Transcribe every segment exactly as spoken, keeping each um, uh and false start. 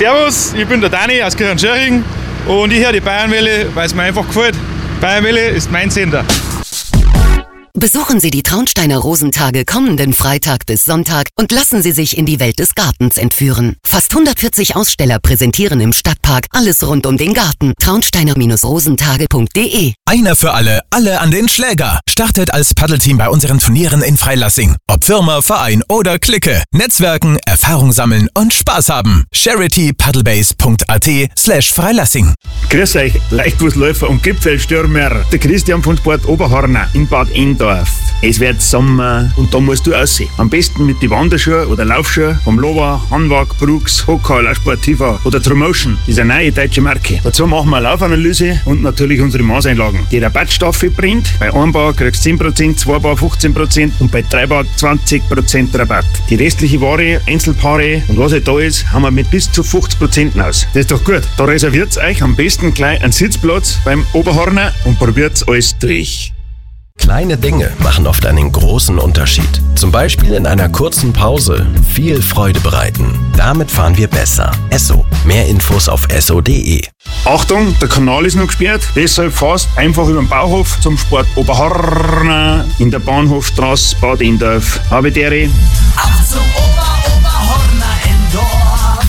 Servus, ich bin der Dani aus Kirchenschöring und ich höre die Bayernwelle, weil es mir einfach gefällt. Bayernwelle ist mein Sender. Besuchen Sie die Traunsteiner Rosentage kommenden Freitag bis Sonntag und lassen Sie sich in die Welt des Gartens entführen. Fast hundertvierzig Aussteller präsentieren im Stadtpark alles rund um den Garten. traunsteiner rosentage punkt de. Einer für alle, alle an den Schläger. Startet als Paddelteam bei unseren Turnieren in Freilassing. Ob Firma, Verein oder Clique. Netzwerken, Erfahrung sammeln und Spaß haben. charity paddlebase punkt at slash Freilassing. Grüß euch, Leichtfußläufer und Gipfelstürmer. Der Christian von Sport Oberhorner in Bad Endorf. Es wird Sommer und da musst du aussehen. Am besten mit den Wanderschuhen oder Laufschuhen vom Lova, Hanwag, Brooks, Hoka, Sportiva oder Tromotion. Das ist eine neue deutsche Marke. Dazu machen wir eine Laufanalyse und natürlich unsere Maßeinlagen. Die Rabattstaffel bringt. Bei einem Bar kriegst du zehn Prozent, zwei Bar fünfzehn Prozent und bei drei Bar zwanzig Prozent Rabatt. Die restliche Ware, Einzelpaare und was halt da ist, haben wir mit bis zu fünfzig Prozent aus. Das ist doch gut. Da reserviert euch am besten gleich einen Sitzplatz beim Oberhorner und probiert alles durch. Kleine Dinge machen oft einen großen Unterschied. Zum Beispiel in einer kurzen Pause viel Freude bereiten. Damit fahren wir besser. Esso. Mehr Infos auf esso punkt de. Achtung, der Kanal ist noch gesperrt, deshalb fährst einfach über den Bauhof zum Sport Oberhorner in der Bahnhofstraße Bad Endorf. Habe Dere. Auf zum Ober Oberhorner Endorf.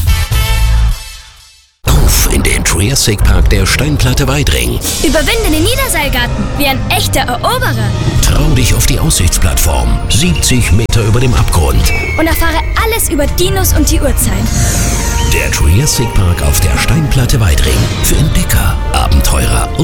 Auf in den Triassic Park der Steinplatte Weidring. Überwinde den Niederseilgarten wie ein echter Eroberer. Trau dich auf die Aussichtsplattform, siebzig Meter über dem Abgrund. Und erfahre alles über Dinos und die Urzeit. Der Triassic Park auf der Steinplatte Weidring. Für Entdecker, Abenteurer und